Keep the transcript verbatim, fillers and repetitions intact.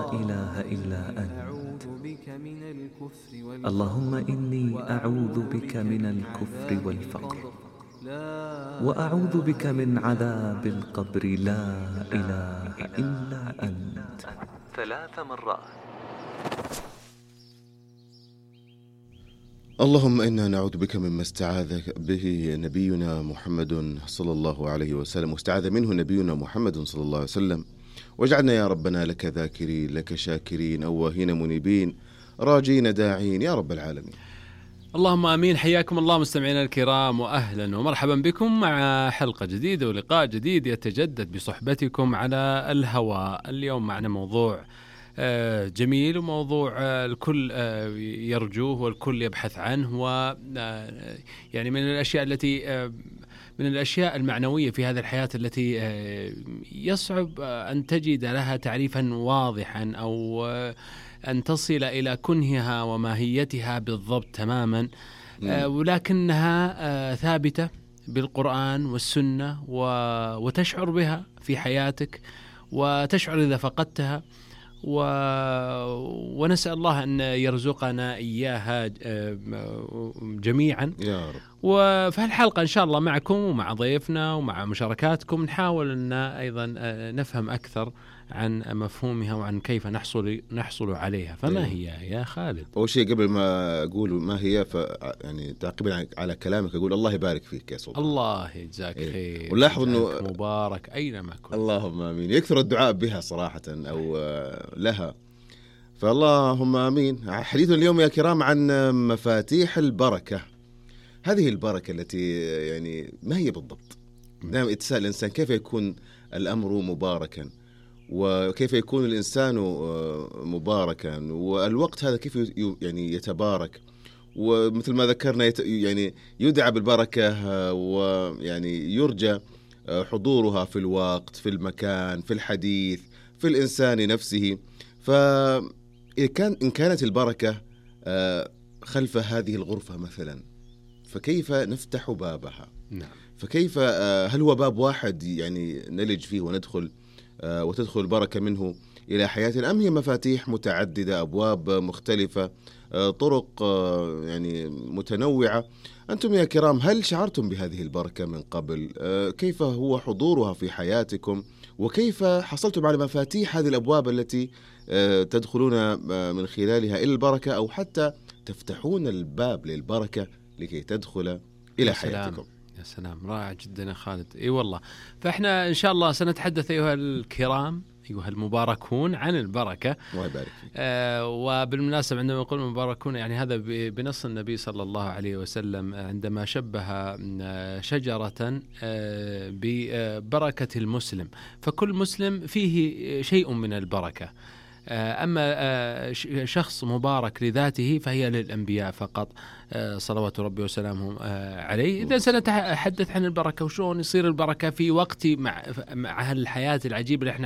إله إلا أنت. اللهم إني أعوذ بك من الكفر والفقر، وأعوذ بك من عذاب القبر لا إله إلا أنت. ثلاث مرات. اللهم إنا نعوذ بك مما استعاذ به نبينا محمد صلى الله عليه وسلم واستعاذ منه نبينا محمد صلى الله عليه وسلم، واجعلنا يا ربنا لك ذاكرين لك شاكرين أواهين منيبين راجين داعين يا رب العالمين. اللهم آمين. حياكم الله مستمعينا الكرام، وأهلا ومرحبا بكم مع حلقة جديدة ولقاء جديد يتجدد بصحبتكم على الهواء. اليوم معنا موضوع جميل، وموضوع الكل يرجوه والكل يبحث عنه، و يعني من الأشياء التي من الأشياء المعنوية في هذه الحياة التي يصعب أن تجد لها تعريفا واضحا أو أن تصل إلى كنهها وماهيتها بالضبط تماما، ولكنها ثابتة بالقرآن والسنة، وتشعر بها في حياتك وتشعر إذا فقدتها، و... ونسأل الله أن يرزقنا إياها جميعا يا رب. وفي الحلقة إن شاء الله معكم ومع ضيفنا ومع مشاركاتكم نحاول أن أيضا نفهم أكثر عن مفهومها وعن كيف نحصل نحصل عليها. فما هي يا خالد؟ أول شيء قبل ما أقول ما هي، ف يعني تعقيبا على كلامك أقول الله يبارك فيك يا سلطان. الله يجزاك إيه. خير. ولاحظ إنه مبارك أينما كنت. اللهم آمين. يكثر الدعاء بها صراحة أو لها، فاللهم آمين. حديثنا اليوم يا كرام عن مفاتيح البركة. هذه البركة التي يعني ما هي بالضبط؟ دائما يتساءل الإنسان كيف يكون الأمر مباركا، وكيف يكون الإنسان مباركا، والوقت هذا كيف يعني يتبارك، ومثل ما ذكرنا يعني يدعى بالبركة، ويعني يرجى حضورها في الوقت في المكان في الحديث في الإنسان نفسه. فإن كان إن كانت البركة خلف هذه الغرفة مثلا، فكيف نفتح بابها؟ نعم. فكيف هل هو باب واحد يعني نلج فيه وندخل وتدخل البركة منه إلى حياتنا، أم هي مفاتيح متعددة، أبواب مختلفة، طرق يعني متنوعة؟ أنتم يا كرام هل شعرتم بهذه البركة من قبل؟ كيف هو حضورها في حياتكم؟ وكيف حصلتم على مفاتيح هذه الأبواب التي تدخلون من خلالها إلى البركة، أو حتى تفتحون الباب للبركة لكي تدخل إلى حياتكم؟ يا سلام، رائع جدا يا خالد. اي والله. فاحنا ان شاء الله سنتحدث ايها الكرام ايها المباركون عن البركه. الله يبارك فيك. آه وبالمناسبه عندما نقول مباركون يعني هذا بنص النبي صلى الله عليه وسلم عندما شبه شجره آه ببركه المسلم، فكل مسلم فيه شيء من البركه. أما شخص مبارك لذاته فهي للأنبياء فقط صلوات ربي وسلامه عليه. إذا سنتحدث عن البركة وشون يصير البركة في وقت مع مع الحياة العجيبة اللي احنا